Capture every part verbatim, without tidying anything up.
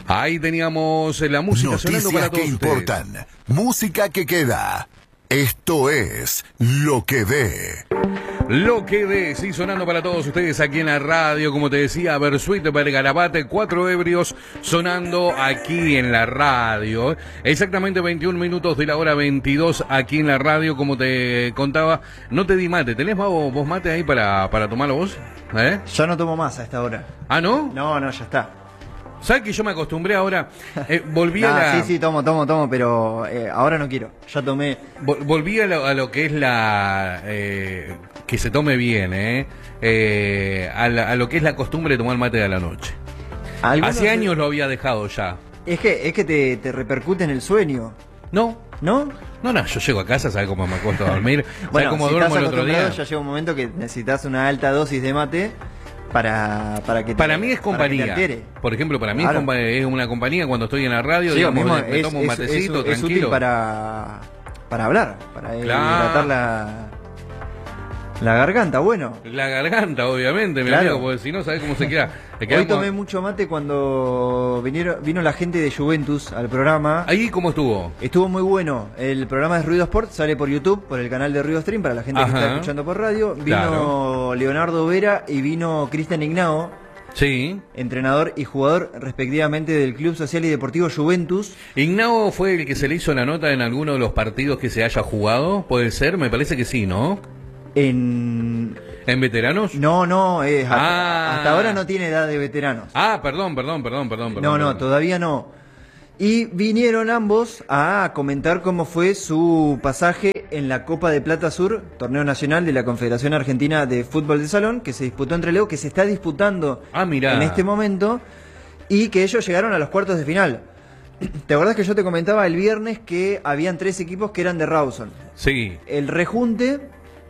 Ahí teníamos la música Noticias sonando para todos que ustedes. importan, música que queda. Esto es Lo que dé. Lo que dé, sí, sonando para todos ustedes aquí en la radio, como te decía, Bersuit, Bergarabate, Cuatro Ebrios, sonando aquí en la radio. Exactamente veintiún minutos de la hora veintidós aquí en la radio, como te contaba. No te di mate, ¿tenés vos, vos mate ahí para, para tomarlo vos? ¿Eh? Ya no tomo más a esta hora. ¿Ah, no? No, no, ya está. ¿Sabes que yo me acostumbré ahora? Eh, volví Nah, a la... Sí, sí, tomo, tomo, tomo, pero eh, ahora no quiero. Ya tomé. Vol- Volví a lo, a lo que es la... Eh, que se tome bien, ¿eh? eh a, la- a lo que es la costumbre de tomar mate a la noche. Algunos- Hace años lo había dejado ya. Es que, es que te, te repercute en el sueño, No, ¿no? no, no, yo llego a casa, ¿sabes cómo me acuesto a dormir? ¿Sabes Bueno, cómo si duermo estás el otro día? acostumbrado, ya llega un momento que necesitas una alta dosis de mate para, para que te, Para mí es para que te compañía. altere. Por ejemplo, para mí Claro. es, compa- es una compañía cuando estoy en la radio, Sí, digamos, mismo me, me es, tomo un es- matecito, es- es útil tranquilo. para, para hablar, para Claro. hidratar la, la garganta, bueno. La garganta, obviamente, mi Claro. amigo, porque si no, ¿sabes cómo se queda? Le Hoy quedamos- tomé mucho mate cuando vinieron, vino la gente de Juventus al programa. Ahí, ¿cómo estuvo? Estuvo muy bueno. El programa de Ruido Sport sale por YouTube, por el canal de Ruido Stream, para la gente Ajá. que está escuchando por radio. Vino Claro. Leonardo Vera y vino Cristian Ignao, Sí. entrenador y jugador respectivamente del Club Social y Deportivo Juventus. Ignao fue el que se le hizo la nota en alguno de los partidos que se haya jugado, ¿puede ser? Me parece que sí, ¿no? En... ¿En veteranos? No, no, eh, hasta, Ah. hasta ahora no tiene edad de veteranos. Ah, perdón, perdón, perdón, perdón. perdón No, no, perdón. todavía no. Y vinieron ambos a comentar cómo fue su pasaje en la Copa de Plata Sur, torneo nacional de la Confederación Argentina de Fútbol de Salón, que se disputó entre Leo, que se está disputando Ah, mirá. en este momento, y que ellos llegaron a los cuartos de final. ¿Te acordás que yo te comentaba el viernes que habían tres equipos que eran de Rawson? Sí, El Rejunte,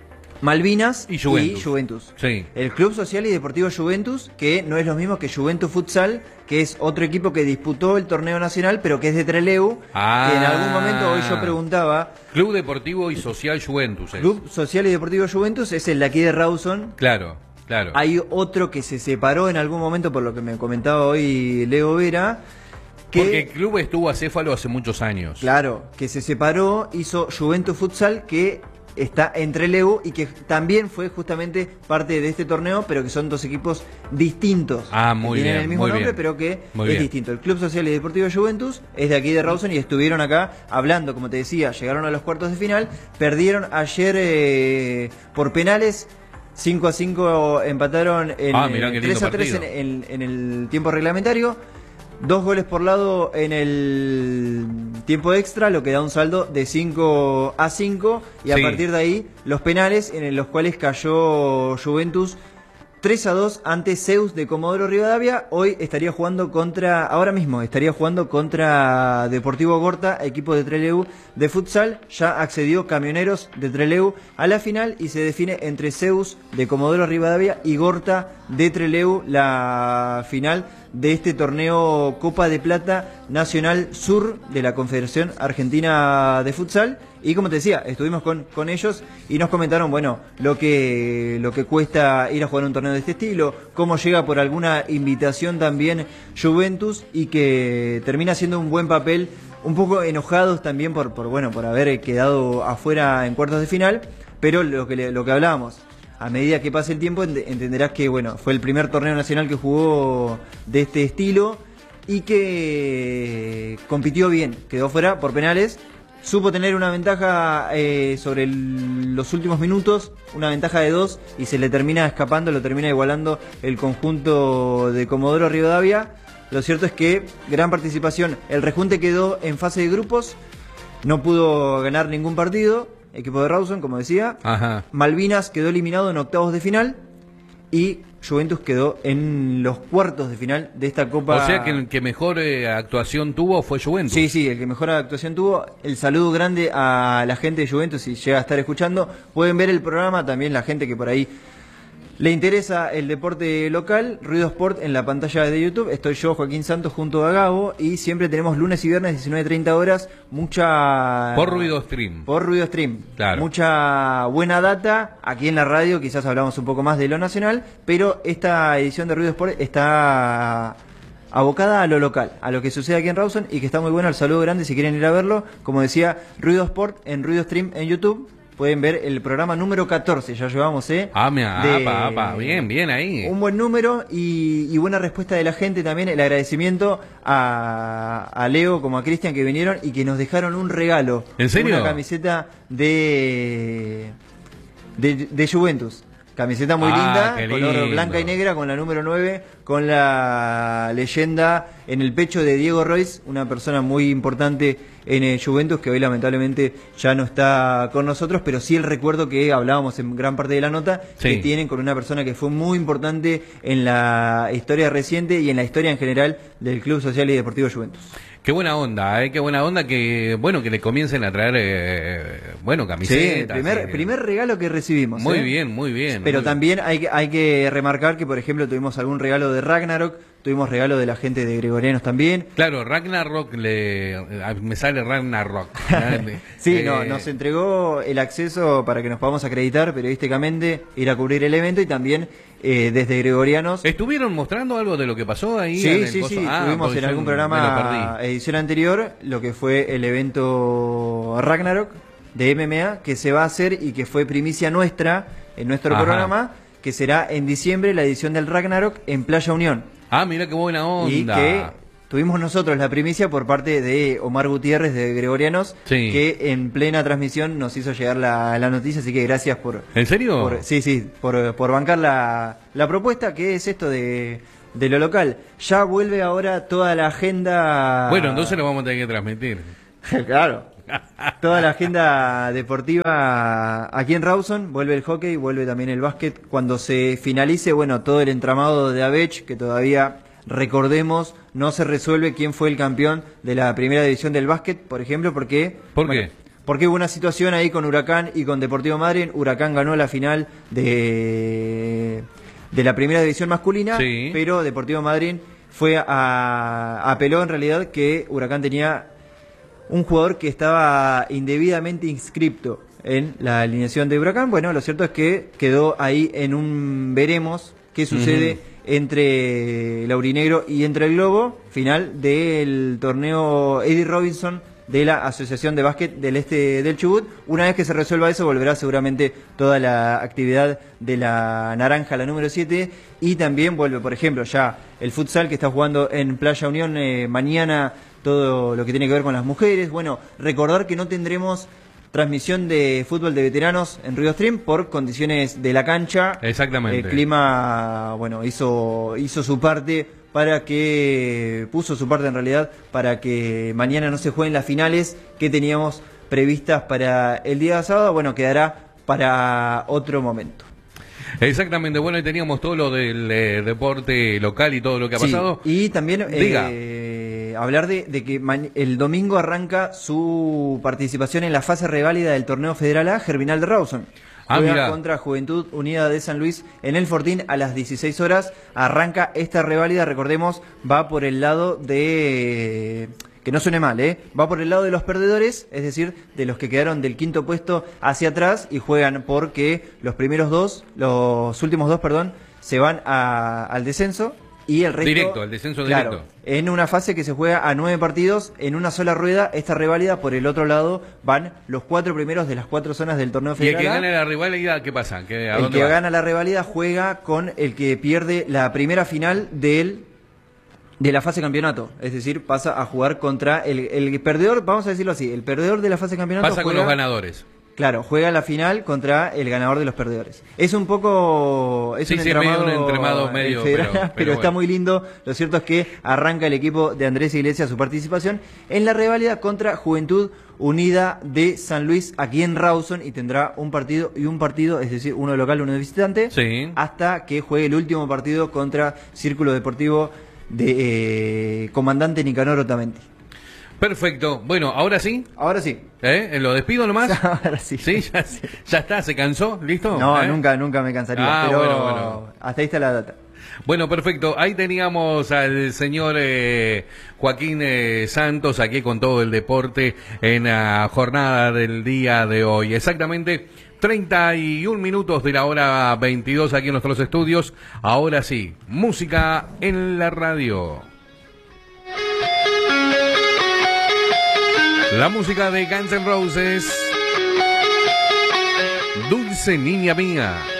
Malvinas Y Juventus. Juventus. sí. El Club Social y Deportivo Juventus, que no es lo mismo que Juventus Futsal, que es otro equipo que disputó el torneo nacional, pero que es de Trelew, Ah. que en algún momento hoy yo preguntaba, Club Deportivo y Social Juventus. es. Club Social y Deportivo Juventus es el de aquí de Rawson. Claro, claro. Hay otro que se separó en algún momento, por lo que me comentaba hoy Leo Vera, que... Porque el club estuvo acéfalo hace muchos años. Claro, que se separó, hizo Juventus Futsal, que está entre Leu y que también fue justamente parte de este torneo, pero que son dos equipos distintos. Ah, muy que tienen bien, el mismo muy nombre, bien. pero que Muy es bien. distinto. El Club Social y Deportivo Juventus es de aquí de Rawson y estuvieron acá hablando, como te decía, llegaron a los cuartos de final, perdieron ayer eh, por penales. cinco a cinco empataron en Ah, mirá qué lindo tres a tres en, partido. en- en el tiempo reglamentario. Dos goles por lado en el tiempo extra, lo que da un saldo de cinco a cinco. Y a Sí. partir de ahí, los penales en los cuales cayó Juventus tres a dos ante Zeus de Comodoro Rivadavia. Hoy estaría jugando contra, ahora mismo estaría jugando contra Deportivo Gorta, equipo de Trelew de futsal. Ya accedió Camioneros de Trelew a la final y se define entre Zeus de Comodoro Rivadavia y Gorta de Trelew la final de este torneo Copa de Plata Nacional Sur de la Confederación Argentina de Futsal. Y como te decía, estuvimos con, con ellos y nos comentaron, bueno, lo que, lo que cuesta ir a jugar un torneo de este estilo, cómo llega por alguna invitación también Juventus y que termina siendo un buen papel, un poco enojados también por, por, bueno, por haber quedado afuera en cuartos de final, pero lo que, le- lo que hablábamos, a medida que pase el tiempo ent- entenderás que bueno, fue el primer torneo nacional que jugó de este estilo y que compitió bien, quedó fuera por penales, supo tener una ventaja eh, sobre el- los últimos minutos, una ventaja de dos y se le termina escapando, lo termina igualando el conjunto de Comodoro Rivadavia. Lo cierto es que gran participación, el Rejunte quedó en fase de grupos, no pudo ganar ningún partido, equipo de Rawson, como decía. Ajá. Malvinas quedó eliminado en octavos de final y Juventus quedó en los cuartos de final de esta Copa. O sea que el que mejor eh, actuación tuvo fue Juventus. Sí, sí, el que mejor actuación tuvo. El saludo grande a la gente de Juventus, si llega a estar escuchando. Pueden ver el programa, también la gente que por ahí le interesa el deporte local, Ruido Sport en la pantalla de YouTube. Estoy yo, Joaquín Santos, junto a Gabo. Y siempre tenemos lunes y viernes, diecinueve treinta horas, mucha... Por Ruido Stream. Por Ruido Stream. Claro. Mucha buena data. Aquí en la radio quizás hablamos un poco más de lo nacional, pero esta edición de Ruido Sport está abocada a lo local, a lo que sucede aquí en Rawson y que está muy bueno. El saludo grande si quieren ir a verlo. Como decía, Ruido Sport en Ruido Stream en YouTube. Pueden ver el programa número catorce, ya llevamos, ¿eh? Ah, mira, de, apa, apa, bien, bien ahí. Un buen número y, y buena respuesta de la gente también. El agradecimiento a, a Leo como a Cristian que vinieron y que nos dejaron un regalo. ¿En serio? Una camiseta de, de, de Juventus. Camiseta muy Ah, linda, color lindo. blanca y negra, con la número nueve, con la leyenda en el pecho de Diego Royce, una persona muy importante en eh, Juventus, que hoy lamentablemente ya no está con nosotros, pero sí el recuerdo que hablábamos en gran parte de la nota, Sí. que tienen con una persona que fue muy importante en la historia reciente y en la historia en general del Club Social y Deportivo Juventus. Qué buena onda, ¿eh? Qué buena onda que, bueno, que le comiencen a traer, eh, bueno, Sí, camisetas. primer, eh. primer regalo que recibimos. Muy ¿eh? bien, muy bien. Pero muy también hay, que- hay que remarcar que, por ejemplo, tuvimos algún regalo de Ragnarok, tuvimos regalo de la gente de Gregorianos también. Claro, Ragnarok, le, a- me sale Ragnarok. Sí, Eh, no, nos entregó el acceso para que nos podamos acreditar periodísticamente, ir a cubrir el evento y también eh, desde Gregorianos. ¿Estuvieron mostrando algo de lo que pasó ahí? en Sí, el sí, coso? sí, Ah, tuvimos porque en yo algún me lo programa perdí. edición anterior lo que fue el evento Ragnarok de M M A que se va a hacer y que fue primicia nuestra en nuestro Ajá. programa, que será en diciembre la edición del Ragnarok en Playa Unión. Ah, mira qué buena onda. Y que tuvimos nosotros la primicia por parte de Omar Gutiérrez de Gregorianos, Sí. que en plena transmisión nos hizo llegar la, la noticia, así que gracias por... ¿En serio? por- sí, sí, por, por bancar la, la propuesta, que es esto de, de lo local. Ya vuelve ahora toda la agenda... Bueno, entonces lo vamos a tener que transmitir. Claro. Toda la agenda deportiva aquí en Rawson, vuelve el hockey, vuelve también el básquet. Cuando se finalice, bueno, todo el entramado de Abech, que todavía, recordemos, no se resuelve quién fue el campeón de la primera división del básquet, por ejemplo, porque... ¿Por bueno, qué? Porque hubo una situación ahí con Huracán y con Deportivo Madryn. Huracán ganó la final de, de la primera división masculina, Sí. pero Deportivo Madryn fue a, apeló en realidad que Huracán tenía un jugador que estaba indebidamente inscripto en la alineación de Huracán. Bueno, lo cierto es que quedó ahí en un veremos qué sucede Ujú. entre Laurinegro y entre el Globo, final del torneo Eddie Robinson de la Asociación de Básquet del Este del Chubut. Una vez que se resuelva eso, volverá seguramente toda la actividad de la Naranja, la número siete, y también vuelve, por ejemplo, ya el futsal que está jugando en Playa Unión eh, mañana, todo lo que tiene que ver con las mujeres. Bueno, recordar que no tendremos transmisión de fútbol de veteranos en Río Stream por condiciones de la cancha. Exactamente. El clima, bueno, hizo, hizo su parte para que, puso su parte en realidad, para que mañana no se jueguen las finales que teníamos previstas para el día sábado. Bueno, quedará para otro momento. Exactamente, bueno, y teníamos todo lo del eh, deporte local y todo lo que ha Sí, pasado. y también Diga. eh, hablar de, de que ma- el domingo arranca su participación en la fase reválida del torneo federal A, Germinal de Rawson. Ah, Juega mirá. contra Juventud Unida de San Luis en el Fortín a las dieciséis horas. Arranca esta reválida, recordemos, va por el lado de... Que no suene mal, ¿eh? Va por el lado de los perdedores, es decir, de los que quedaron del quinto puesto hacia atrás y juegan porque los primeros dos, los últimos dos, perdón, se van a- al descenso y el resto... Directo, al descenso Claro, directo. en una fase que se juega a nueve partidos en una sola rueda. Esta reválida, por el otro lado, van los cuatro primeros de las cuatro zonas del torneo Y el federal. que A. gane la rivalidad, ¿qué pasa? ¿Qué, ¿A El dónde que va? gana la reválida juega con el que pierde la primera final del de la fase campeonato, es decir, pasa a jugar contra el, el perdedor, vamos a decirlo así, el perdedor de la fase campeonato Pasa con juega- los ganadores. Claro, juega la final contra el ganador de los perdedores. Es un poco... Es Sí, un sí, entramado, medio un entramado eh, medio, federal, pero- pero, pero está bueno. muy lindo. Lo cierto es que arranca el equipo de Andrés Iglesias su participación en la reválida contra Juventud Unida de San Luis aquí en Rawson y tendrá un partido y un partido, es decir, uno de local, uno de visitante, Sí. hasta que juegue el último partido contra Círculo Deportivo de eh, Comandante Nicanor Otamendi. Perfecto. Bueno, ahora sí. Ahora sí. ¿Eh? ¿Lo despido nomás? Ahora sí. Sí, ya, ya está, se cansó, ¿listo? No, ¿Eh? nunca, nunca me cansaría. Ah, pero bueno, bueno. hasta ahí está la data. Bueno, perfecto. Ahí teníamos al señor eh, Joaquín eh, Santos aquí con todo el deporte en la jornada del día de hoy. Exactamente treinta y un minutos de la hora veintidós aquí en nuestros estudios. Ahora sí, música en la radio. La música de Guns N' Roses. Dulce Niña Mía.